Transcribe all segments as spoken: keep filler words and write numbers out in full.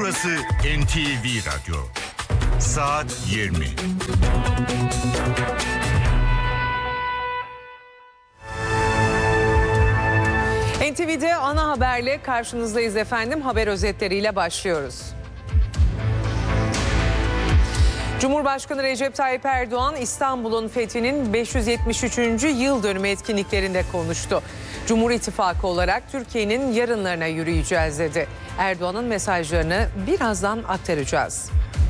Burası N T V Radyo. Saat yirmi. N T V'de ana haberle karşınızdayız efendim. Haber özetleriyle başlıyoruz. Cumhurbaşkanı Recep Tayyip Erdoğan İstanbul'un fethinin beş yüz yetmiş üçüncü yıl dönümü etkinliklerinde konuştu. Cumhur İttifakı olarak Türkiye'nin yarınlarına yürüyeceğiz dedi. Erdoğan'ın mesajlarını birazdan aktaracağız.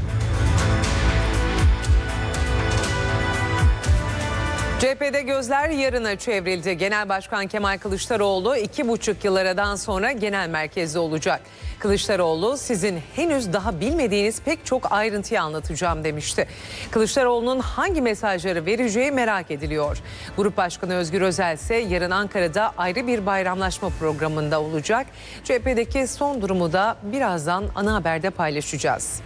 C H P'de gözler yarına çevrildi. Genel Başkan Kemal Kılıçdaroğlu iki buçuk yıl aradan sonra genel merkezde olacak. Kılıçdaroğlu sizin henüz daha bilmediğiniz pek çok ayrıntıyı anlatacağım demişti. Kılıçdaroğlu'nun hangi mesajları vereceği merak ediliyor. Grup Başkanı Özgür Özel ise yarın Ankara'da ayrı bir bayramlaşma programında olacak. C H P'deki son durumu da birazdan ana haberde paylaşacağız.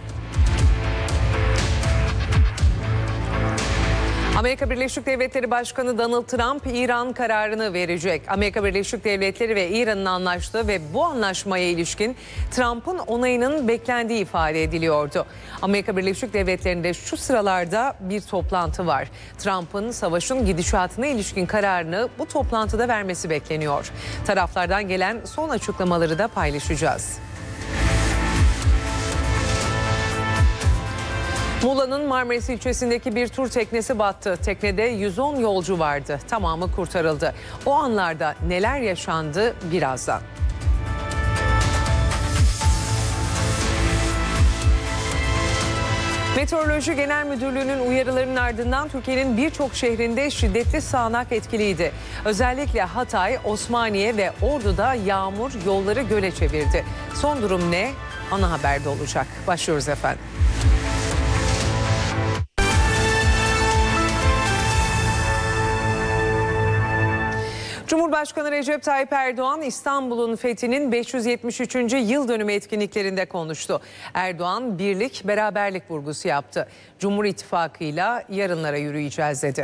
Amerika Birleşik Devletleri Başkanı Donald Trump İran kararını verecek. Amerika Birleşik Devletleri ve İran'ın anlaştığı ve bu anlaşmaya ilişkin Trump'ın onayının beklendiği ifade ediliyordu. Amerika Birleşik Devletleri'nde şu sıralarda bir toplantı var. Trump'ın savaşın gidişatına ilişkin kararını bu toplantıda vermesi bekleniyor. Taraflardan gelen son açıklamaları da paylaşacağız. Muğla'nın Marmaris ilçesindeki bir tur teknesi battı. Teknede yüz on yolcu vardı. Tamamı kurtarıldı. O anlarda neler yaşandı birazdan. Meteoroloji Genel Müdürlüğü'nün uyarılarının ardından Türkiye'nin birçok şehrinde şiddetli sağanak etkiliydi. Özellikle Hatay, Osmaniye ve Ordu'da yağmur yolları göle çevirdi. Son durum ne? Ana haberde olacak. Başlıyoruz efendim. Cumhurbaşkanı Recep Tayyip Erdoğan İstanbul'un fethinin beş yüz yetmiş üçüncü yıl dönümü etkinliklerinde konuştu. Erdoğan birlik, beraberlik vurgusu yaptı. Cumhur İttifakı'yla yarınlara yürüyeceğiz dedi.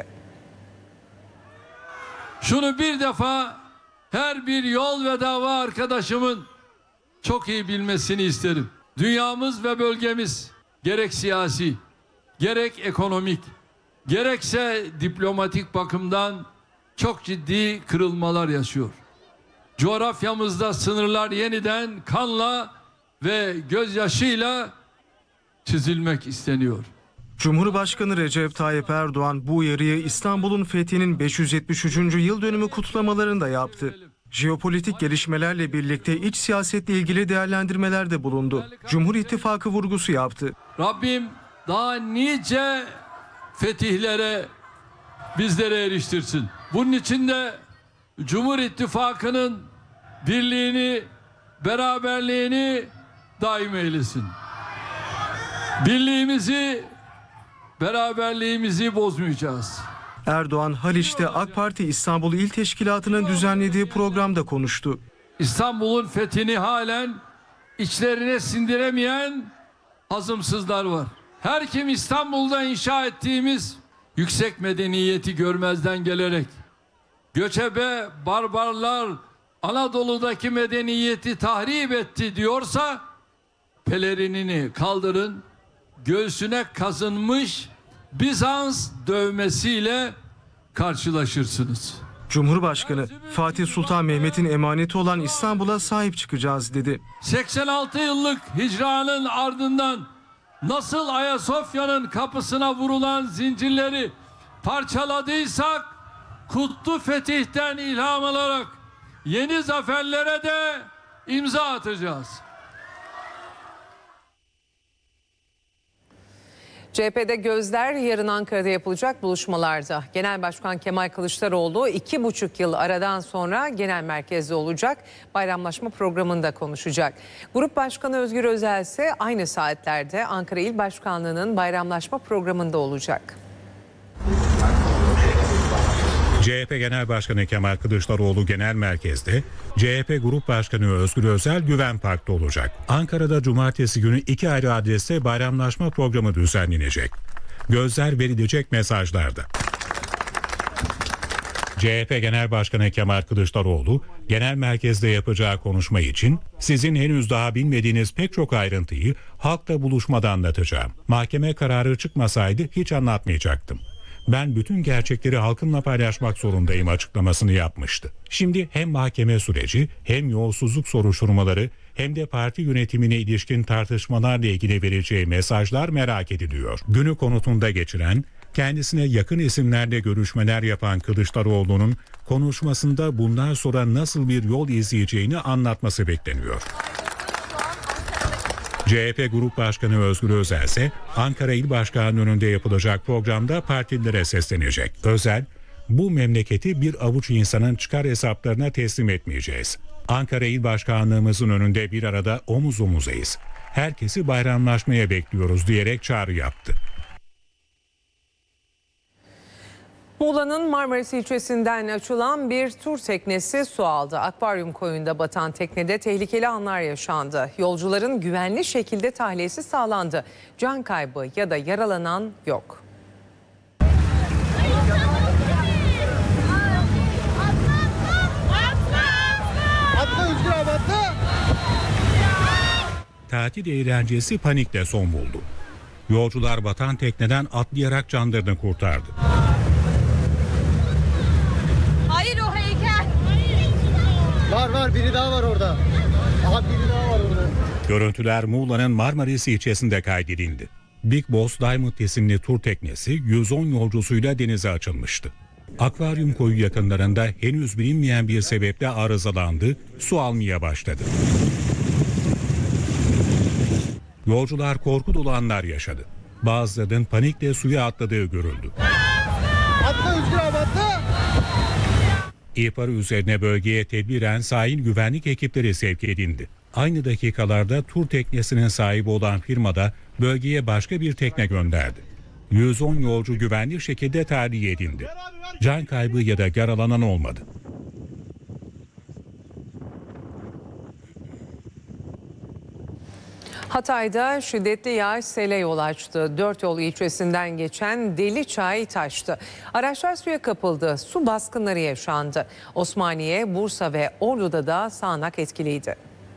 Şunu bir defa her bir yol ve dava arkadaşımın çok iyi bilmesini isterim. Dünyamız ve bölgemiz gerek siyasi, gerek ekonomik, gerekse diplomatik bakımdan çok ciddi kırılmalar yaşıyor. Coğrafyamızda sınırlar yeniden kanla ve gözyaşıyla çizilmek isteniyor. Cumhurbaşkanı Recep Tayyip Erdoğan bu uyarıyı İstanbul'un fethinin beş yüz yetmiş üçüncü yıl dönümü kutlamalarında yaptı. Jeopolitik gelişmelerle birlikte iç siyasetle ilgili değerlendirmelerde bulundu. Cumhur İttifakı vurgusu yaptı. Rabbim daha nice fetihlere bizlere eriştirsin. Bunun için de Cumhur İttifakı'nın birliğini, beraberliğini daim eylesin. Birliğimizi, beraberliğimizi bozmayacağız. Erdoğan Haliç'te AK Parti İstanbul İl Teşkilatı'nın düzenlediği programda konuştu. İstanbul'un fethini halen içlerine sindiremeyen hazımsızlar var. Her kim İstanbul'da inşa ettiğimiz yüksek medeniyeti görmezden gelerek göçebe barbarlar Anadolu'daki medeniyeti tahrip etti diyorsa pelerinini kaldırın, göğsüne kazınmış Bizans dövmesiyle karşılaşırsınız. Cumhurbaşkanı Fatih Sultan Mehmet'in emaneti olan İstanbul'a sahip çıkacağız dedi. seksen altı yıllık hicranın ardından nasıl Ayasofya'nın kapısına vurulan zincirleri parçaladıysak, Kutlu Fetih'ten ilham alarak yeni zaferlere de imza atacağız. C H P'de gözler yarın Ankara'da yapılacak buluşmalarda. Genel Başkan Kemal Kılıçdaroğlu iki buçuk yıl aradan sonra genel merkezde olacak. Bayramlaşma programında konuşacak. Grup Başkanı Özgür Özel ise aynı saatlerde Ankara İl Başkanlığı'nın bayramlaşma programında olacak. C H P Genel Başkanı Kemal Kılıçdaroğlu genel merkezde, C H P Grup Başkanı Özgür Özel Güven Park'ta olacak. Ankara'da cumartesi günü iki ayrı adreste bayramlaşma programı düzenlenecek. Gözler verilecek mesajlarda. C H P Genel Başkanı Kemal Kılıçdaroğlu, genel merkezde yapacağı konuşma için sizin henüz daha bilmediğiniz pek çok ayrıntıyı halkla buluşmada anlatacağım. Mahkeme kararı çıkmasaydı hiç anlatmayacaktım. Ben bütün gerçekleri halkımla paylaşmak zorundayım açıklamasını yapmıştı. Şimdi hem mahkeme süreci hem yolsuzluk soruşturmaları hem de parti yönetimine ilişkin tartışmalarla ilgili vereceği mesajlar merak ediliyor. Günü konutunda geçiren, kendisine yakın isimlerle görüşmeler yapan Kılıçdaroğlu'nun konuşmasında bundan sonra nasıl bir yol izleyeceğini anlatması bekleniyor. C H P Grup Başkanı Özgür Özel ise Ankara İl Başkanı'nın önünde yapılacak programda partililere seslenecek. Özel, bu memleketi bir avuç insanın çıkar hesaplarına teslim etmeyeceğiz. Ankara İl Başkanlığımızın önünde bir arada omuz omuzayız. Herkesi bayramlaşmaya bekliyoruz diyerek çağrı yaptı. Muğla'nın Marmaris ilçesinden açılan bir tur teknesi su aldı. Akvaryum koyunda batan teknede tehlikeli anlar yaşandı. Yolcuların güvenli şekilde tahliyesi sağlandı. Can kaybı ya da yaralanan yok. Tatil eğlencesi panikle son buldu. Yolcular batan tekneden atlayarak canlarını kurtardı. Hayır o heykel. Var var biri daha var orada. Aha biri daha var orada. Görüntüler Muğla'nın Marmaris ilçesinde kaydedildi. Big Boss Diamond isimli tur teknesi yüz on yolcusuyla denize açılmıştı. Akvaryum koyu yakınlarında henüz bilinmeyen bir sebeple arızalandı, su almaya başladı. Yolcular korku dolu anlar yaşadı. Bazılarının panikle suya atladığı görüldü. Atla Özgür abi atla. İhbarı üzerine bölgeye tedbiren sahil güvenlik ekipleri sevk edildi. Aynı dakikalarda tur teknesinin sahibi olan firmada bölgeye başka bir tekne gönderdi. yüz on yolcu güvenli şekilde tahliye edildi. Can kaybı ya da yaralanan olmadı. Hatay'da şiddetli yağış sele yol açtı. Dört yol ilçesinden geçen Deliçay taştı. Araçlar suya kapıldı. Su baskınları yaşandı. Osmaniye, Bursa ve Ordu'da da sağanak etkiliydi.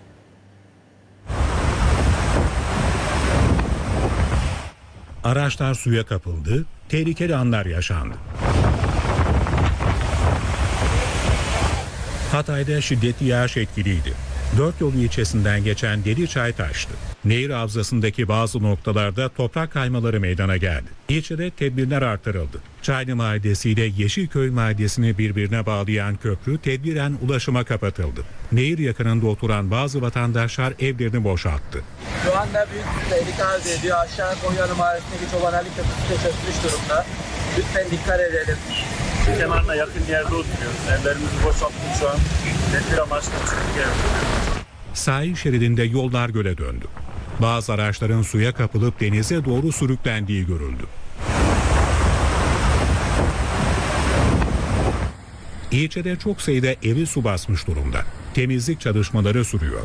Araçlar suya kapıldı, tehlikeli anlar yaşandı. Hatay'da şiddetli yağış etkiliydi. Dört yol ilçesinden geçen Deliçay taştı. Nehir havzasındaki bazı noktalarda toprak kaymaları meydana geldi. İlçede tedbirler artırıldı. Çaylı Mahallesi ile Yeşilköy Mahallesi'ni birbirine bağlayan köprü tedbiren ulaşıma kapatıldı. Nehir yakınında oturan bazı vatandaşlar evlerini boşalttı. Şu anda büyük bir tehlike arz ediyor. Aşağı Konyalı Mahallesi'ndeki Çobaneli Köprüsü çökmüş durumda. Lütfen dikkat edelim. Kenarına yakın yerde oturuyoruz. Evlerimizi boşalttık şu an. Tedbir amaçlı çıktık evlerimize. Sahil şeridinde yollar göle döndü. Bazı araçların suya kapılıp denize doğru sürüklendiği görüldü. İlçede çok sayıda evi su basmış durumda. Temizlik çalışmaları sürüyor.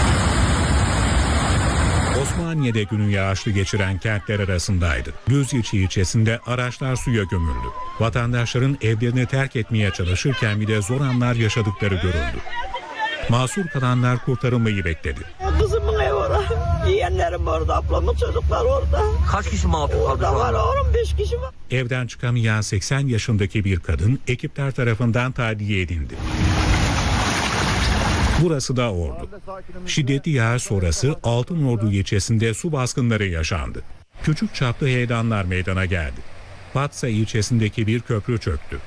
Osmaniye'de günü yağışlı geçiren kentler arasındaydı. Düzilçi ilçesinde araçlar suya gömüldü. Vatandaşların evlerini terk etmeye çalışırken bile zor anlar yaşadıkları görüldü. Mahsur kalanlar kurtarılmayı bekledi. Kızımın evi orada. Yeğenlerim orada, ablamın çocuklar orada. Kaç kişi mahsur kaldı? Orada var on beş kişi var. Evden çıkamayan seksen yaşındaki bir kadın ekipler tarafından tahliye edildi. Burası da Ordu. Şiddetli yağış sonrası Altınordu ilçesinde su baskınları yaşandı. Küçük çaplı heyelanlar meydana geldi. Batsa ilçesindeki bir köprü çöktü.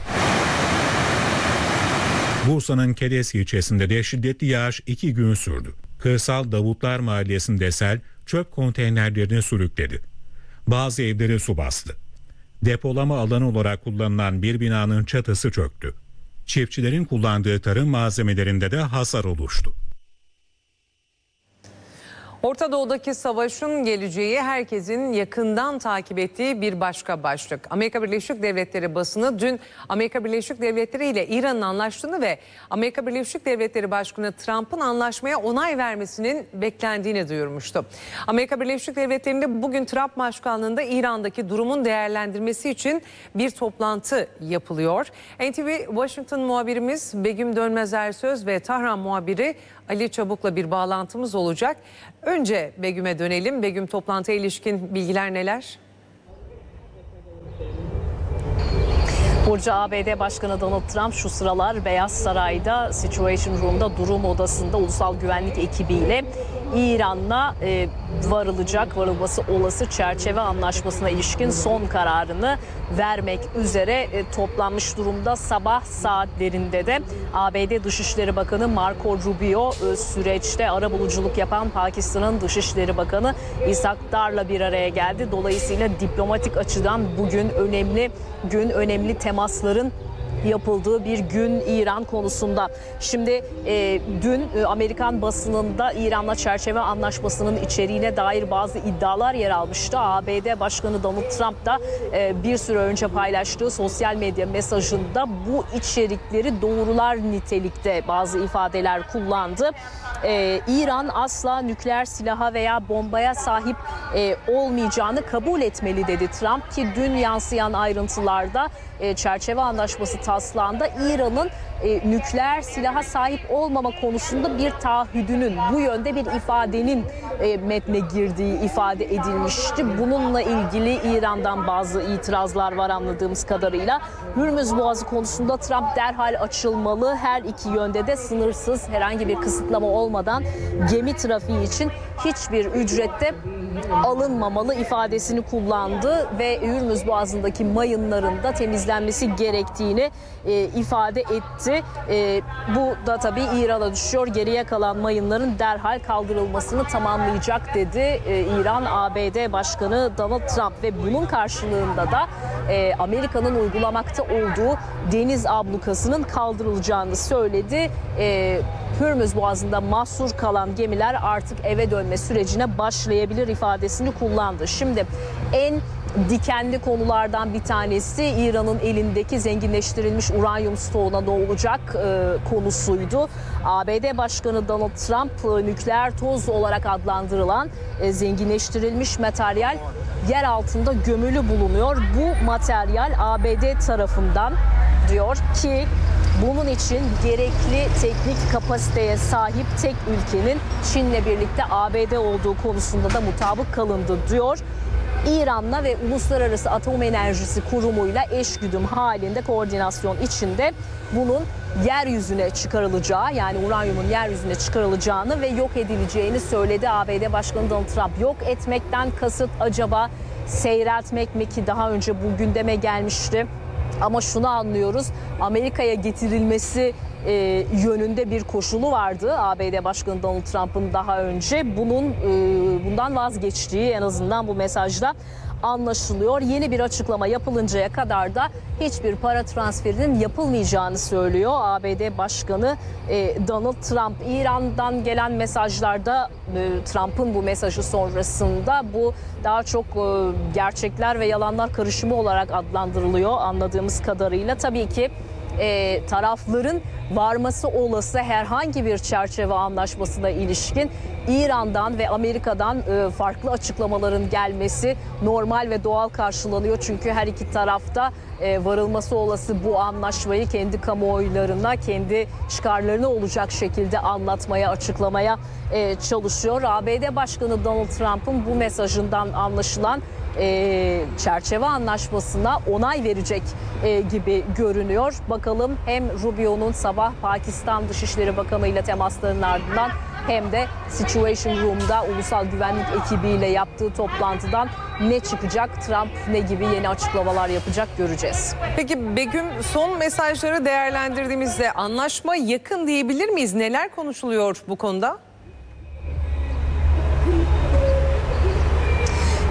Bursa'nın Kedes ilçesinde de şiddetli yağış iki gün sürdü. Kırsal Davutlar Mahallesi'nde sel çöp konteynerlerini sürükledi. Bazı evleri su bastı. Depolama alanı olarak kullanılan bir binanın çatısı çöktü. Çiftçilerin kullandığı tarım malzemelerinde de hasar oluştu. Orta Doğu'daki savaşın geleceği herkesin yakından takip ettiği bir başka başlık. Amerika Birleşik Devletleri basını dün Amerika Birleşik Devletleri ile İran'ın anlaştığını ve Amerika Birleşik Devletleri Başkanı Trump'ın anlaşmaya onay vermesinin beklendiğini duyurmuştu. Amerika Birleşik Devletleri'nde bugün Trump başkanlığında İran'daki durumun değerlendirmesi için bir toplantı yapılıyor. N T V Washington muhabirimiz Begüm Dönmez Ersöz ve Tahran muhabiri Ali Çabuk'la bir bağlantımız olacak. Önce Begüm'e dönelim. Begüm, toplantıya ilişkin bilgiler neler? Burcu, A B D Başkanı Donald Trump şu sıralar Beyaz Saray'da Situation Room'da durum odasında ulusal güvenlik ekibiyle İran'la e, varılacak, varılması olası çerçeve anlaşmasına ilişkin son kararını vermek üzere e, toplanmış durumda. Sabah saatlerinde de A B D Dışişleri Bakanı Marco Rubio e, süreçte arabuluculuk yapan Pakistan'ın Dışişleri Bakanı İshak Dar'la bir araya geldi. Dolayısıyla diplomatik açıdan bugün önemli gün, önemli temasların yapıldığı bir gün İran konusunda. Şimdi e, dün e, Amerikan basınında İran'la çerçeve anlaşmasının içeriğine dair bazı iddialar yer almıştı. A B D Başkanı Donald Trump da e, bir süre önce paylaştığı sosyal medya mesajında bu içerikleri doğrular nitelikte bazı ifadeler kullandı. E, İran asla nükleer silaha veya bombaya sahip e, olmayacağını kabul etmeli dedi Trump, ki dün yansıyan ayrıntılarda e, çerçeve anlaşması taslağında İran'ın e, nükleer silaha sahip olmama konusunda bir taahhüdünün, bu yönde bir ifadenin e, metne girdiği ifade edilmişti. Bununla ilgili İran'dan bazı itirazlar var anladığımız kadarıyla. Hürmüz Boğazı konusunda Trump derhal açılmalı, her iki yönde de sınırsız herhangi bir kısıtlama olmadan gemi trafiği için hiçbir ücrette alınmamalı ifadesini kullandı ve Hürmüz Boğazı'ndaki mayınların da temizlenmesi gerektiğini e, ifade etti. E, bu da tabii İran'a düşüyor. Geriye kalan mayınların derhal kaldırılmasını tamamlayacak dedi e, İran A B D Başkanı Donald Trump ve bunun karşılığında da e, Amerika'nın uygulamakta olduğu deniz ablukasının kaldırılacağını söyledi. E, Hürmüz Boğazı'nda mahsur kalan gemiler artık eve dönme sürecine başlayabilir ifadesini kullandı. Şimdi en dikenli konulardan bir tanesi İran'ın elindeki zenginleştirilmiş uranyum stoğuna ne olacak e, konusuydu. A B D Başkanı Donald Trump e, nükleer toz olarak adlandırılan e, zenginleştirilmiş materyal yer altında gömülü bulunuyor. Bu materyal A B D tarafından diyor ki bunun için gerekli teknik kapasiteye sahip tek ülkenin Çin'le birlikte A B D olduğu konusunda da mutabık kalındı diyor. İran'la ve Uluslararası Atom Enerjisi Kurumu'yla eşgüdüm halinde koordinasyon içinde bunun yeryüzüne çıkarılacağı, yani uranyumun yeryüzüne çıkarılacağını ve yok edileceğini söyledi A B D Başkanı Donald Trump. Yok etmekten kasıt acaba seyreltmek mi, ki daha önce bu gündeme gelmişti. Ama şunu anlıyoruz, Amerika'ya getirilmesi e, yönünde bir koşulu vardı A B D Başkanı Donald Trump'ın daha önce. Bunun e, bundan vazgeçtiği en azından bu mesajda anlaşılıyor. Yeni bir açıklama yapılıncaya kadar da hiçbir para transferinin yapılmayacağını söylüyor A B D Başkanı e, Donald Trump. İran'dan gelen mesajlarda e, Trump'ın bu mesajı sonrasında bu daha çok e, gerçekler ve yalanlar karışımı olarak adlandırılıyor anladığımız kadarıyla. Tabii ki e, tarafların varması olası herhangi bir çerçeve anlaşmasına ilişkin İran'dan ve Amerika'dan e, farklı açıklamaların gelmesi normal ve doğal karşılanıyor. Çünkü her iki tarafta e, varılması olası bu anlaşmayı kendi kamuoylarına, kendi çıkarlarına olacak şekilde anlatmaya, açıklamaya e, çalışıyor. A B D Başkanı Donald Trump'ın bu mesajından anlaşılan E, çerçeve anlaşmasına onay verecek e, gibi görünüyor. Bakalım hem Rubio'nun sabah Pakistan Dışişleri Bakanı ile temaslarının ardından hem de Situation Room'da ulusal güvenlik ekibiyle yaptığı toplantıdan ne çıkacak? Trump ne gibi yeni açıklamalar yapacak göreceğiz. Peki Begüm, son mesajları değerlendirdiğimizde anlaşma yakın diyebilir miyiz? Neler konuşuluyor bu konuda?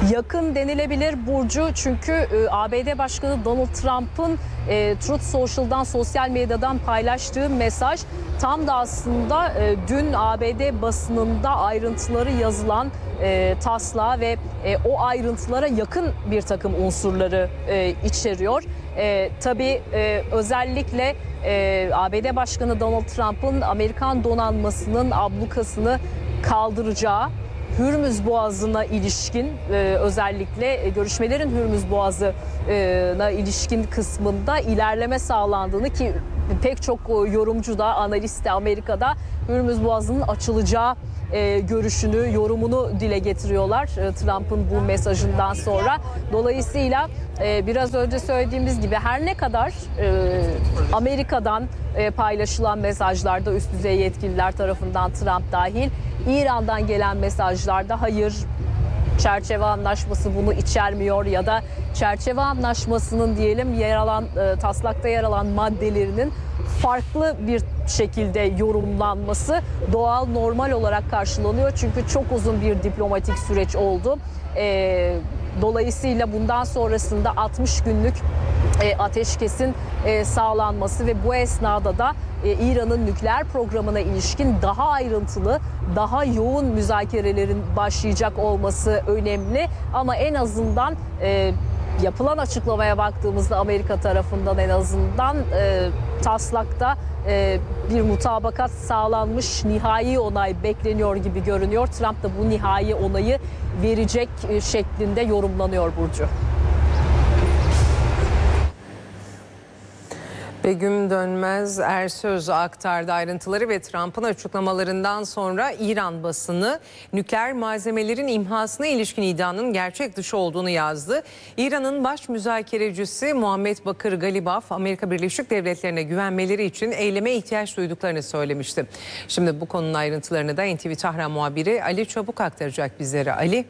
yakın denilebilir Burcu, çünkü e, A B D Başkanı Donald Trump'ın e, Truth Social'dan, sosyal medyadan paylaştığı mesaj tam da aslında e, dün A B D basınında ayrıntıları yazılan e, taslağı ve e, o ayrıntılara yakın bir takım unsurları e, içeriyor. E, tabii e, özellikle e, A B D Başkanı Donald Trump'ın Amerikan donanmasının ablukasını kaldıracağı, Hürmüz Boğazı'na ilişkin e, özellikle görüşmelerin Hürmüz Boğazı'na ilişkin kısmında ilerleme sağlandığını, ki pek çok yorumcu da, analist de Amerika'da Hürmüz Boğazı'nın açılacağı e, görüşünü, yorumunu dile getiriyorlar e, Trump'ın bu mesajından sonra. Dolayısıyla e, biraz önce söylediğimiz gibi her ne kadar e, Amerika'dan e, paylaşılan mesajlarda üst düzey yetkililer tarafından, Trump dahil, İran'dan gelen mesajlarda hayır, çerçeve anlaşması bunu içermiyor ya da çerçeve anlaşmasının diyelim yer alan e, taslakta yer alan maddelerinin farklı bir şekilde yorumlanması doğal, normal olarak karşılanıyor. Çünkü çok uzun bir diplomatik süreç oldu. E, dolayısıyla bundan sonrasında altmış günlük e, ateşkesin e, sağlanması ve bu esnada da e, İran'ın nükleer programına ilişkin daha ayrıntılı, daha yoğun müzakerelerin başlayacak olması önemli. Ama en azından e, yapılan açıklamaya baktığımızda Amerika tarafından en azından e, taslakta e, bir mutabakat sağlanmış, nihai onay bekleniyor gibi görünüyor. Trump da bu nihai onayı verecek e, şeklinde yorumlanıyor Burcu. Begüm Dönmez Ersöz aktardı ayrıntıları ve Trump'ın açıklamalarından sonra İran basını nükleer malzemelerin imhasına ilişkin iddianın gerçek dışı olduğunu yazdı. İran'ın baş müzakerecisi Muhammed Bakır Galibaf, Amerika Birleşik Devletleri'ne güvenmeleri için eyleme ihtiyaç duyduklarını söylemişti. Şimdi bu konunun ayrıntılarını da N T V Tahran muhabiri Ali Çabuk aktaracak bizlere. Ali.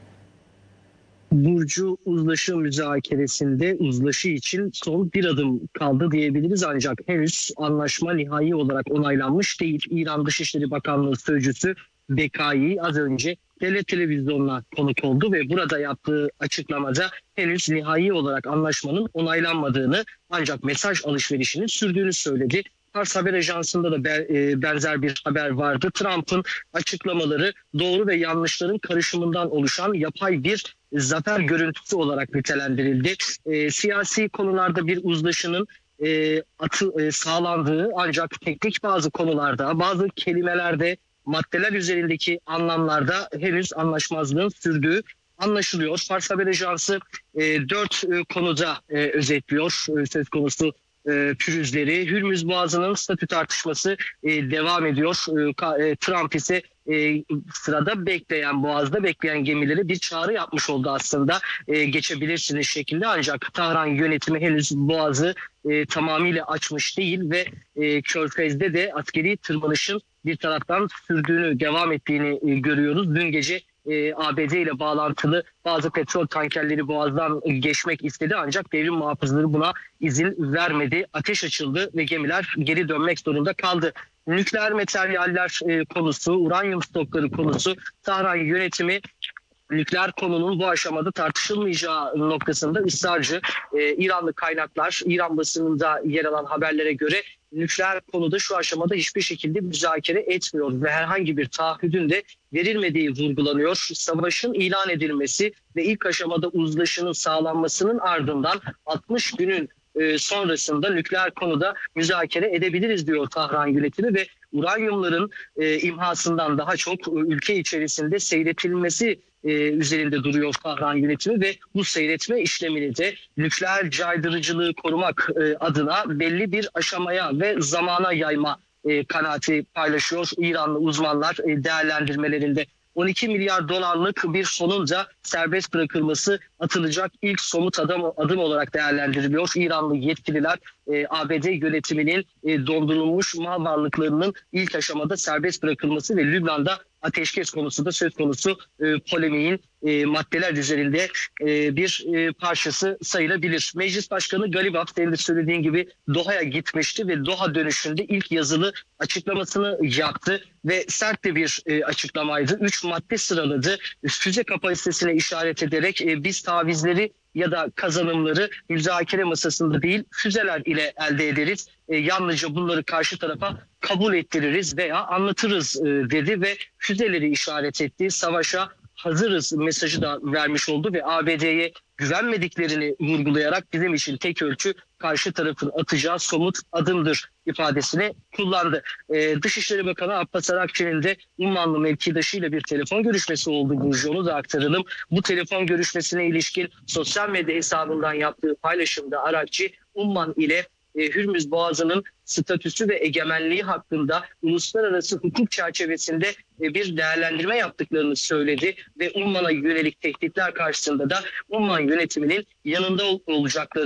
Burcu, uzlaşı müzakeresinde uzlaşı için son bir adım kaldı diyebiliriz, ancak henüz anlaşma nihai olarak onaylanmış değil. İran Dışişleri Bakanlığı Sözcüsü Bekai az önce devlet televizyonuna konuk oldu ve burada yaptığı açıklamada henüz nihai olarak anlaşmanın onaylanmadığını, ancak mesaj alışverişinin sürdüğünü söyledi. Pars Haber Ajansı'nda da benzer bir haber vardı. Trump'ın açıklamaları doğru ve yanlışların karışımından oluşan yapay bir zafer görüntüsü olarak nitelendirildi. E, siyasi konularda bir uzlaşının e, atı, e, sağlandığı, ancak teknik bazı konularda, bazı kelimelerde, maddeler üzerindeki anlamlarda henüz anlaşmazlığın sürdüğü anlaşılıyor. Pars Haber Ajansı e, dört e, konuda e, özetliyor e, söz konusu e, pürüzleri. Hürmüz Boğazı'nın statü tartışması e, devam ediyor. E, Trump ise e, sırada bekleyen, Boğaz'da bekleyen gemilere bir çağrı yapmış oldu aslında. E, geçebilirsiniz şeklinde, ancak Tahran yönetimi henüz Boğaz'ı e, tamamıyla açmış değil ve e, Körfez'de de askeri tırmanışın bir taraftan sürdüğünü, devam ettiğini e, görüyoruz. Dün gece e, A B D ile bağlantılı bazı petrol tankerleri Boğaz'dan geçmek istedi, ancak devrim muhafızları buna izin vermedi. Ateş açıldı ve gemiler geri dönmek zorunda kaldı. Nükleer materyaller e, konusu, uranyum stokları konusu, Tahran yönetimi nükleer konunun bu aşamada tartışılmayacağı noktasında ısrarcı. Ee, İranlı kaynaklar, İran basınında yer alan haberlere göre nükleer konuda şu aşamada hiçbir şekilde müzakere etmiyor ve herhangi bir taahhüdün de verilmediği vurgulanıyor. Savaşın ilan edilmesi ve ilk aşamada uzlaşının sağlanmasının ardından altmış günün e, sonrasında nükleer konuda müzakere edebiliriz diyor Tahran yönetimi ve uranyumların e, imhasından daha çok e, ülke içerisinde seyretilmesi e, üzerinde duruyor Tahran yönetimi ve bu seyretme işlemini de nükleer caydırıcılığı korumak e, adına belli bir aşamaya ve zamana yayma e, kanaati paylaşıyor İranlı uzmanlar e, değerlendirmelerinde. on iki milyar dolarlık bir fonun da serbest bırakılması atılacak ilk somut adım, adım olarak değerlendiriliyor. İranlı yetkililer e, A B D yönetiminin e, dondurulmuş mal varlıklarının ilk aşamada serbest bırakılması ve Lübnan'da ateşkes konusu da söz konusu e, polemiğin e, maddeler üzerinde e, bir e, parçası sayılabilir. Meclis Başkanı Galibaf senin de söylediğin gibi Doha'ya gitmişti ve Doha dönüşünde ilk yazılı açıklamasını yaptı ve sert de bir e, açıklamaydı. Üç madde sıraladı. Füze kapasitesine işaret ederek e, biz tavizleri ya da kazanımları müzakere masasında değil füzeler ile elde ederiz. E, yalnızca bunları karşı tarafa kabul ettiririz veya anlatırız e, dedi ve füzeleri işaret etti. Savaşa hazırız mesajı da vermiş oldu ve A B D'ye güvenmediklerini vurgulayarak bizim için tek ölçü karşı tarafın atacağı somut adımdır ifadesini kullandı. Ee, Dışişleri Bakanı Abbas Arakçı'nın de Ummanlı mevkidaşıyla bir telefon görüşmesi oldu. Burcu, onu da aktaralım. Bu telefon görüşmesine ilişkin sosyal medya hesabından yaptığı paylaşımda Arakçı, Umman ile e, Hürmüz Boğazı'nın statüsü ve egemenliği hakkında uluslararası hukuk çerçevesinde e, bir değerlendirme yaptıklarını söyledi ve Umman'a yönelik tehditler karşısında da Umman yönetiminin yanında ol- olacakları